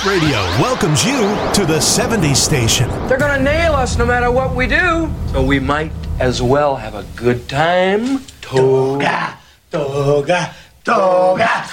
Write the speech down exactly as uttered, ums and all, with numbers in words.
Hit Radio welcomes you to the seventies station. They're gonna nail us no matter what we do, so we might as well have a good time. Toga, toga, toga.